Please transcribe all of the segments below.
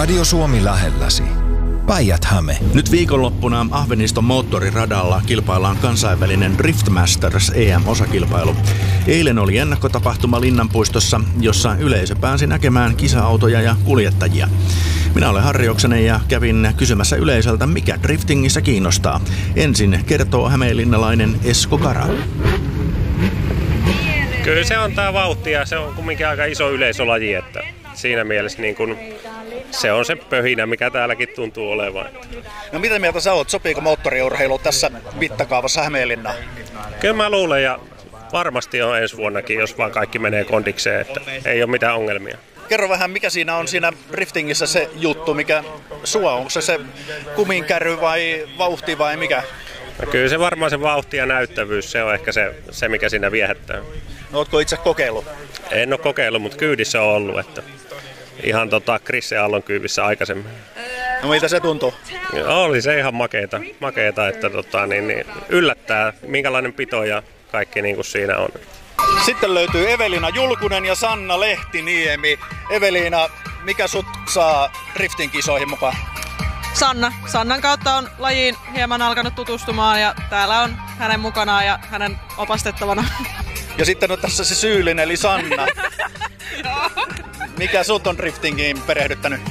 Radio Suomi lähelläsi. Päijät-Häme. Nyt viikonloppuna Ahveniston moottoriradalla kilpaillaan kansainvälinen Drift Masters EM-osakilpailu. Eilen oli ennakkotapahtuma Linnanpuistossa, jossa yleisö pääsi näkemään kisa-autoja ja kuljettajia. Minä olen Harri Oksanen ja kävin kysymässä yleisöltä, mikä driftingissä kiinnostaa. Ensin kertoo hämeenlinnalainen Esko Kara. Kyllä se on tää vauhti ja se on kumminkin aika iso yleisölaji, että siinä mielessä niin kun se on se pöhinä, mikä täälläkin tuntuu olevan. No mitä mieltä sä oot? Sopiiko moottoriurheilu tässä mittakaavassa Hämeenlinnaan? Kyllä mä luulen ja varmasti on ensi vuonnakin, jos vaan kaikki menee kondikseen, että ei ole mitään ongelmia. Kerro vähän, mikä siinä on siinä driftingissä se juttu, mikä sua, onko se kuminkärry vai vauhti vai mikä? No kyllä se varmaan se vauhti ja näyttävyys, se on ehkä se mikä siinä viehättää. No ootko itse kokeillut? En ole kokeillut, mutta kyydissä on ollut, että ihan Krisse Aallon kyyvissä aikaisemmin. No miltä se tuntuu? Oli se ihan makeeta että yllättää minkälainen pito ja kaikki niin kuin siinä on. Sitten löytyy Evelina Julkunen ja Sanna Lehtiniemi. Evelina, mikä sut saa driftin kisoihin mukaan? Sannan kautta on lajiin hieman alkanut tutustumaan ja täällä on hänen mukanaan ja hänen opastettavana. Ja sitten on tässä se syyllinen eli Sanna. Mikä sut on driftingiin perehdyttänyt?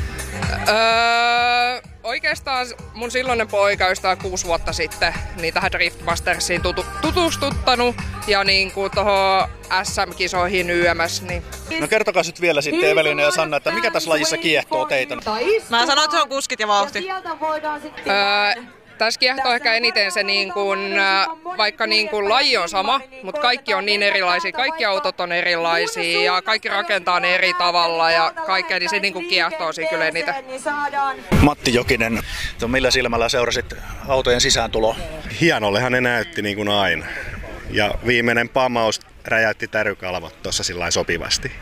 Oikeastaan mun silloinen poika jostain 6 vuotta sitten niin tähän Drift Mastersiin tutustuttanut ja niin kuin tohon SM-kisoihin YMS. Niin. No kertokaa nyt vielä sitten Evelina ja Sanna, että mikä tässä lajissa kiehtoo teitä? Mä sanon, että se on kuskit ja vauhti. Tässä kiehtoo ehkä eniten se, niin kun, vaikka niin kun laji on sama, mutta kaikki on niin erilaisia. Kaikki autot on erilaisia ja kaikki rakentaa ne eri tavalla ja kaikkea, niin se niin kun kiehtoo siinä kyllä eniten. Matti Jokinen, millä silmällä seurasit autojen sisääntuloa? Hienollehan ne näytti niin kuin aina. Ja viimeinen pamaus räjäytti tärykalvot tuossa sillain sopivasti.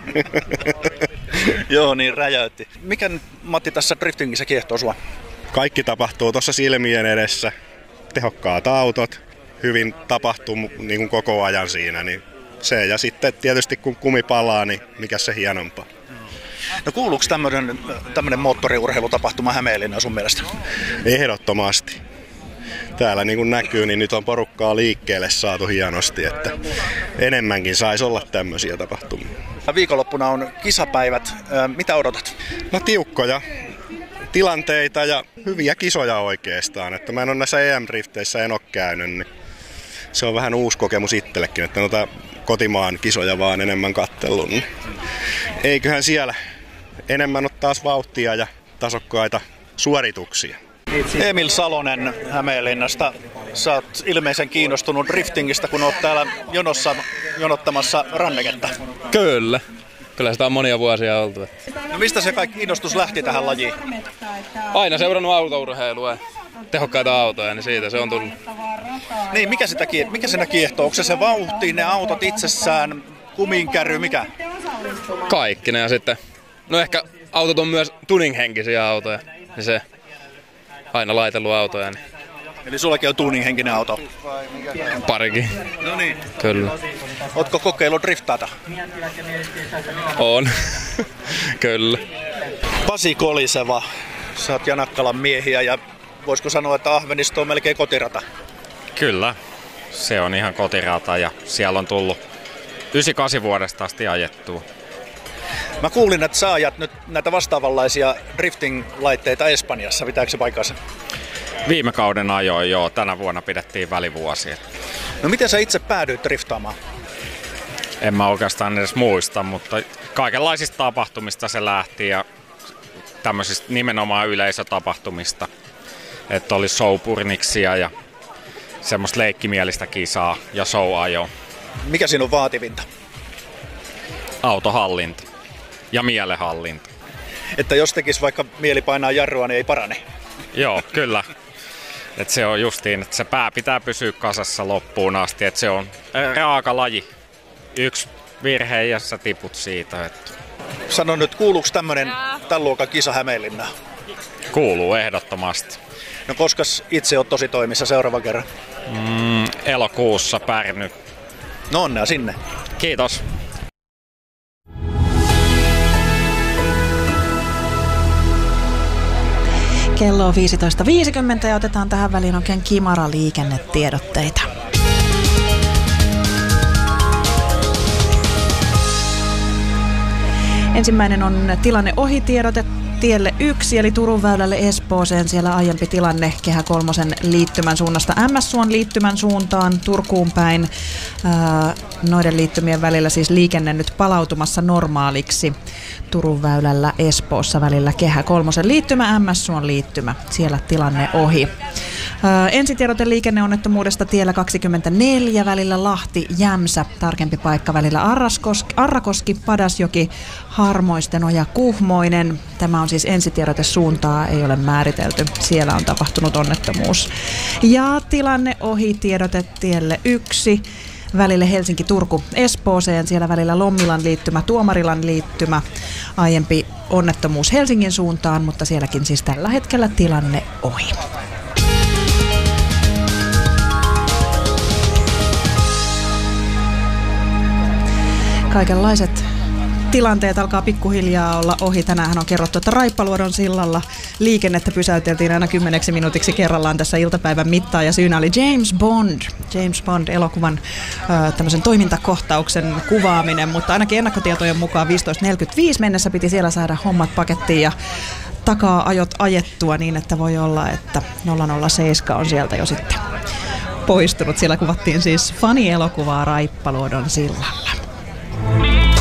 Joo, niin räjäytti. Mikä Matti tässä driftingissä kiehtoo sua? Kaikki tapahtuu tuossa silmien edessä. Tehokkaat autot, hyvin tapahtuu niin kuin koko ajan siinä. Niin se ja sitten tietysti kun kumi palaa, niin mikä se hienompaa. No kuuluuko tämmöinen moottoriurheilutapahtuma Hämeenlinnaan sun mielestä? Ehdottomasti. Täällä niin kuin näkyy, niin nyt on porukkaa liikkeelle saatu hienosti, että enemmänkin saisi olla tämmöisiä tapahtumia. Viikonloppuna on kisapäivät. Mitä odotat? No tiukkoja tilanteita ja hyviä kisoja oikeastaan. Että mä en ole näissä EM-drifteissä en ole käynyt, niin se on vähän uusi kokemus itsellekin, että noita kotimaan kisoja vaan enemmän kattellut. Niin eiköhän siellä enemmän ole taas vauhtia ja tasokkaita suorituksia. Emil Salonen Hämeenlinnasta. Sä oot ilmeisen kiinnostunut driftingistä, kun oot täällä jonossa jonottamassa ranneketta. Kyllä. Kyllä sitä on monia vuosia oltu. No mistä se kaikki kiinnostus lähti tähän lajiin? Aina seurannut autourheilua ja tehokkaita autoja, niin siitä se on tullut. Niin, mikä siinä kiehtoo? Onko se vauhti, ne autot itsessään, kuminkärry, mikä? Kaikki ne ja sitten, no ehkä autot on myös tuning-henkisiä autoja, niin se aina laitellut autoja. Niin. Eli sullakin on tuning-henkinen auto? Parikin. No niin. Kyllä. Ootko kokeillut driftaata? On. Kyllä. Pasi Koliseva, sä oot Janakkalan miehiä ja voisiko sanoa, että Ahvenisto on melkein kotirata? Kyllä, se on ihan kotirata ja siellä on tullut 98 vuodesta asti ajettua. Mä kuulin, että sä ajat nyt näitä vastaavanlaisia drifting-laitteita Espanjassa, pitääkö se paikkansa? Viime kauden ajoin joo, tänä vuonna pidettiin välivuosia. No miten sä itse päädyit driftaamaan? En mä oikeastaan edes muista, mutta kaikenlaisista tapahtumista se lähti ja tämmöisistä nimenomaan yleisötapahtumista. Että oli showpurniksia ja semmoista leikkimielistä kisaa ja show-ajoa. Mikä siinä on vaativinta? Autohallinta ja mielenhallinta. Että jos tekisi vaikka mieli painaa jarrua, niin ei parane? Joo, kyllä. Et se on justiin, että se pää pitää pysyä kasassa loppuun asti, että se on raaka laji. Yksi virhe ja sä tiput siitä. Että. Sano nyt, kuuluuko tämän luokan kisa Hämeenlinnaan? Kuuluu ehdottomasti. No koskas itse oot tosi toimissa seuraavan kerran? Elokuussa Pärny. No onnea sinne. Kiitos. Kello on 15.50 ja otetaan tähän väliin oikein kimara liikennetiedotteita. Ensimmäinen on tilanne ohitiedote tielle 1, eli Turun väylälle Espooseen. Siellä aiempi tilanne Kehä kolmosen liittymän suunnasta MS-suon liittymän suuntaan Turkuun päin. Noiden liittymien välillä siis liikenne nyt palautumassa normaaliksi. Turun väylällä Espoossa välillä Kehä kolmosen liittymä, MS-suon liittymä. Siellä tilanne ohi. Ensitiedote liikenneonnettomuudesta tiellä 24 välillä Lahti-Jämsä, tarkempi paikka välillä Arrakoski, Padasjoki, Harmoistenoja, Kuhmoinen. Tämä on siis ensitiedote, suuntaa ei ole määritelty. Siellä on tapahtunut onnettomuus. Ja tilanne ohi tiedote tielle 1. Välille Helsinki-Turku Espooseen, siellä välillä Lommilan liittymä, Tuomarilan liittymä. Aiempi onnettomuus Helsingin suuntaan, mutta sielläkin siis tällä hetkellä tilanne ohi. Kaikenlaiset tilanteet alkaa pikkuhiljaa olla ohi. Tänään on kerrottu, että Raippaluodon sillalla liikennettä pysäyteltiin aina 10 minuutiksi kerrallaan tässä iltapäivän mittaan, ja syynä oli James Bond elokuvan tämmöisen toimintakohtauksen kuvaaminen, mutta ainakin ennakkotietojen mukaan 15.45 mennessä piti siellä saada hommat pakettiin ja takaa ajot ajettua niin, että voi olla, että 007 on sieltä jo sitten poistunut. Siellä kuvattiin siis fani-elokuvaa Raippaluodon sillalla.